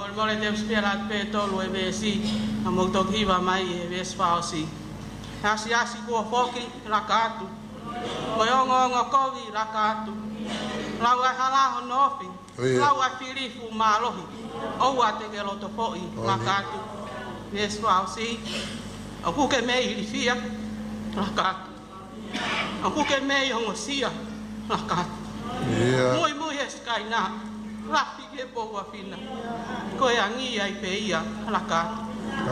mole te spera pe tolu e vesi a mo to hiva mai e ves fausi asi ko foki rakatu mo ngo kovi rakatu lawa hala honofi lawa filifu malohi o wa te gelo to foi rakatu ves fausi o ku ke me ilifia rakatu o ku ke me ngo sia rakatu muy escaina rapi ke po wa fina ko ya ngi ai pe ia rakatu